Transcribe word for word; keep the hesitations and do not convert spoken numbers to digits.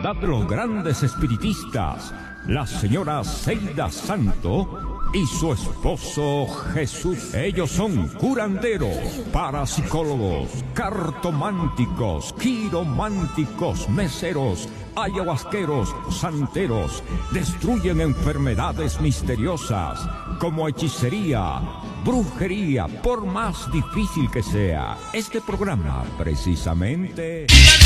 Hermandad de los Grandes Espiritistas, la señora Seida Santo y su esposo Jesús. Ellos son curanderos, parapsicólogos, cartománticos, quirománticos, meseros, ayahuasqueros, santeros. Destruyen enfermedades misteriosas como hechicería, brujería, por más difícil que sea. Este programa, precisamente...